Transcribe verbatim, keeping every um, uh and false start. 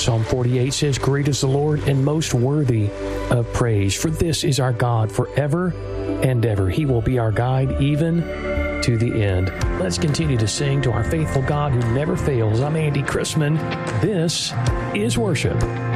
Psalm forty-eight says, "Great is the Lord and most worthy of praise. For this is our God forever and ever. He will be our guide even to the end." Let's continue to sing to our faithful God who never fails. I'm Andy Chrisman. This is worship.